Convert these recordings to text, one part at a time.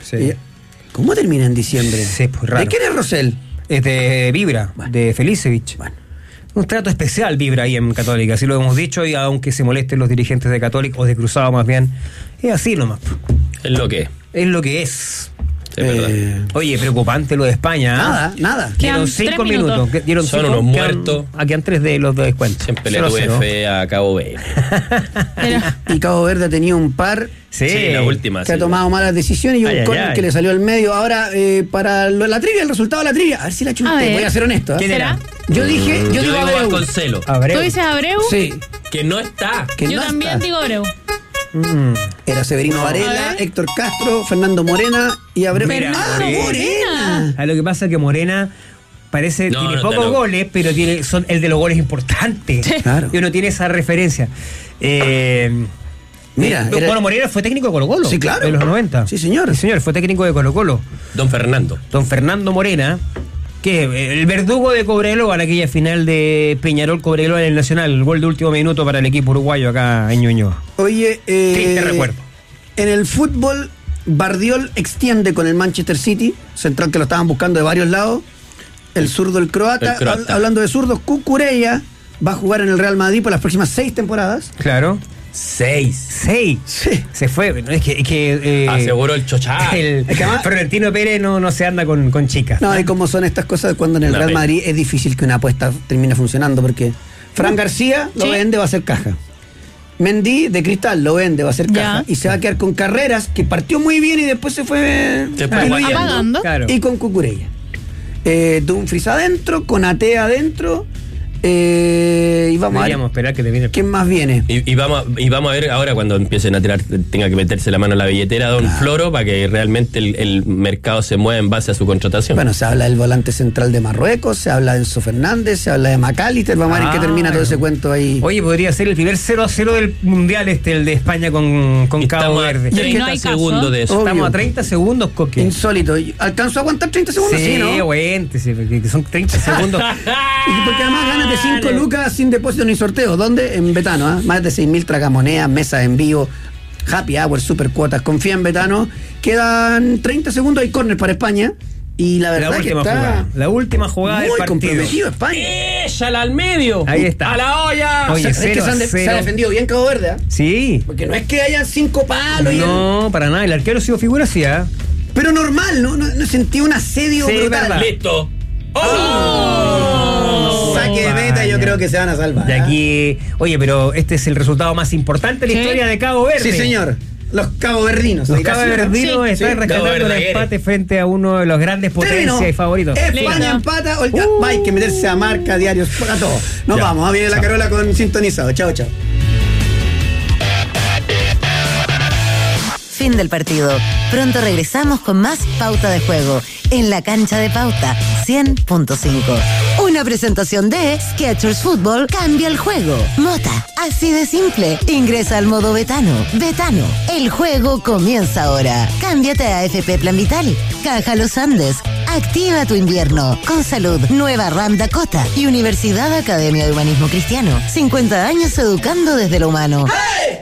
Sí. ¿Cómo termina en diciembre? Sí, pues raro. ¿De quién es Rosell? Es de Vibra, de Felicevich. Bueno. Un trato especial Vibra ahí en Católica, así lo hemos dicho, y aunque se molesten los dirigentes de Católica, o de Cruzado más bien, es así nomás. Es lo que es. Es lo que es. Oye, preocupante lo de España. Nada. Dieron 5 minutos. Son unos muertos. Quedan 3 de los de descuento. Siempre le tuve fe a Cabo Verde. Y Cabo Verde ha tenido un par Sí, la última. que ha tomado malas decisiones y un córner que le salió al medio. Ahora, para la trivia, el resultado de la trivia. A ver si la chunté. Voy a ser honesto. ¿Quién era? Yo digo Abreu. Vasconcelo. ¿Tú dices Abreu? Sí. Que no está. Que Yo no también está. digo Abreu. Era Severino Varela, Héctor Castro, Fernando Morena y Abreu. Morena. Lo que pasa es que Morena tiene pocos goles, pero son el de los goles importantes. Claro. Y uno tiene esa referencia. Mira, bueno, Morena fue técnico de Colo-Colo. Sí, claro. De los 90. Sí, señor. Sí, señor, fue técnico de Colo-Colo. Don Fernando Morena, que el verdugo de Cobreloa en aquella final de Peñarol Cobreloa en el Nacional, el gol de último minuto para el equipo uruguayo acá en Ñuñoa. Oye, triste recuerdo. En el fútbol, Bardiol extiende con el Manchester City, central que lo estaban buscando de varios lados. El zurdo, el croata. Hablando de zurdos, Cucurella va a jugar en el Real Madrid por las próximas 6 temporadas. Claro. 6. Sí. Se fue. Es que aseguró el chochá. Florentino Pérez no se anda con chicas. No, y como son estas cosas cuando en el Real Madrid es difícil que una apuesta termine funcionando, porque Fran García lo vende, va a ser caja. Mendy de Cristal lo vende, va a ser caja. Y se va a quedar con Carreras, que partió muy bien y después se fue apagando. Claro. Y con Cucurella. Dumfries adentro, con Ate adentro. Y vamos a ver. Esperar que termine. ¿Quién más viene? Y vamos a ver ahora cuando empiecen a tirar, tenga que meterse la mano en la billetera Don Floro para que realmente el mercado se mueva en base a su contratación. Bueno, se habla del volante central de Marruecos, se habla de Enzo Fernández, se habla de McAllister. Vamos a ver en qué termina todo ese cuento ahí. Oye, podría ser el primer 0-0 del Mundial el de España con Cabo Verde. 30 segundos de eso. Estamos a 30 segundos, Coque. Insólito. ¿Alcanzó a aguantar 30 segundos? Sí, ¿no? aguante, que son 30 segundos. Porque además ganas de 5 lucas sin depósito ni sorteo. ¿Dónde? En Betano, más de 6.000 tragamonedas, mesas en vivo, happy hour, super cuotas. Confía en Betano. Quedan 30 segundos, hay córner para España. Y la verdad que está la última jugada del partido. Muy comprometido España. ¡Échala al medio! Ahí está. ¡A la olla! Oye, es que se ha defendido bien Cabo Verde, ¿eh? Sí. Porque no es que hayan 5 palos. No, para nada. El arquero ha sido figura así, ¿eh? Pero normal, no sentí un asedio brutal. Verdad. ¡Listo! Saque de meta, yo creo que se van a salvar. De aquí, oye, pero este es el resultado más importante de la historia de Cabo Verde. Sí, señor. Los caboverdinos. Los caboverdinos están rescatando el empate frente a uno de los grandes potencias y favoritos. España empata. Hay que meterse a Marca, diarios, para todo. Nos vamos. Viene la Carola con Sintonizado. Chao. Fin del partido. Pronto regresamos con más Pauta de Juego en la cancha de Pauta 100.5. Una presentación de Skechers Fútbol cambia el juego. Mota, así de simple. Ingresa al modo Betano. Betano, el juego comienza ahora. Cámbiate a AFP Plan Vital. Caja Los Andes. Activa tu invierno. Con Salud, Nueva Ram Dakota y Universidad Academia de Humanismo Cristiano. 50 años educando desde lo humano. ¡Hey!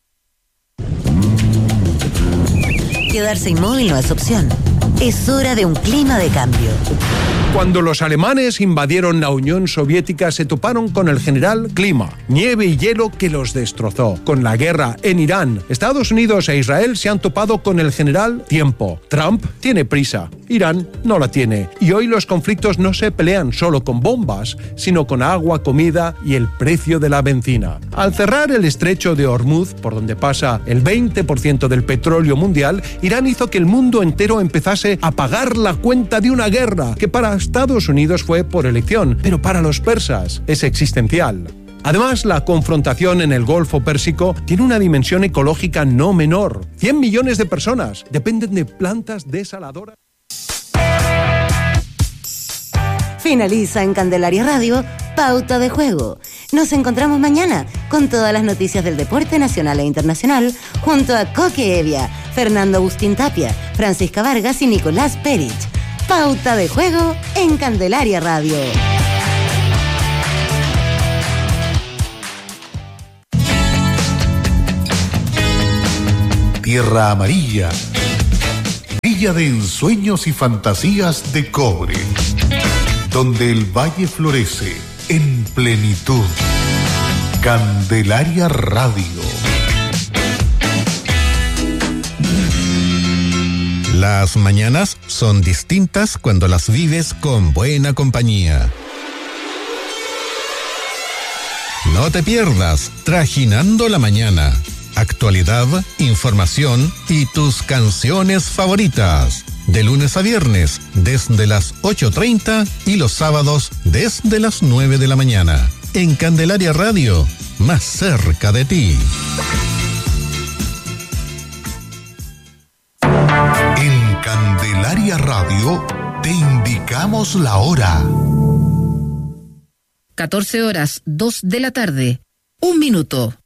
Quedarse inmóvil no es opción. Es hora de un clima de cambio. Cuando los alemanes invadieron la Unión Soviética se toparon con el general Clima, nieve y hielo que los destrozó. Con la guerra en Irán, Estados Unidos e Israel se han topado con el general Tiempo. Trump tiene prisa, Irán no la tiene. Y hoy los conflictos no se pelean solo con bombas, sino con agua, comida y el precio de la benzina. Al cerrar el estrecho de Hormuz, por donde pasa el 20% del petróleo mundial, Irán hizo que el mundo entero empezase a pagar la cuenta de una guerra que para Estados Unidos fue por elección, pero para los persas es existencial. Además, la confrontación en el Golfo Pérsico tiene una dimensión ecológica no menor. 100 millones de personas dependen de plantas desaladoras. Finaliza en Candelaria Radio, Pauta de Juego. Nos encontramos mañana con todas las noticias del deporte nacional e internacional junto a Coque Evia, Fernando Agustín Tapia, Francisca Vargas y Nicolás Perich. Pauta de Juego en Candelaria Radio. Tierra Amarilla. Villa de ensueños y fantasías de cobre, donde el valle florece en plenitud. Candelaria Radio. Las mañanas son distintas cuando las vives con buena compañía. No te pierdas Trajinando la Mañana. Actualidad, información y tus canciones favoritas. De lunes a viernes, desde las 8:30 y los sábados desde las 9 de la mañana. En Candelaria Radio, más cerca de ti. En Candelaria Radio te indicamos la hora. 14 horas, 2 de la tarde, 1 minuto.